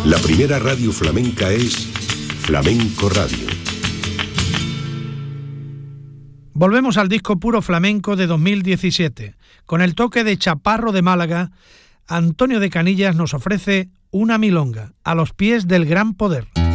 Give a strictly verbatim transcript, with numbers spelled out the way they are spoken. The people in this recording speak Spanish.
La primera radio flamenca es Flamenco Radio. Volvemos al disco Puro Flamenco de dos mil diecisiete. Con el toque de Chaparro de Málaga, Antonio de Canillas nos ofrece una milonga, A los pies del gran poder.